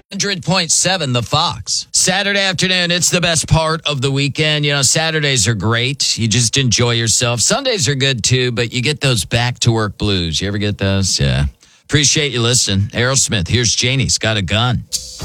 100.7 The Fox. Saturday afternoon, it's the best part of the weekend. You know, Saturdays are great. You just enjoy yourself. Sundays are good too, but you get those back to work blues. You ever get those? Yeah. Appreciate you listening. Aerosmith, here's Janie's Got a Gun.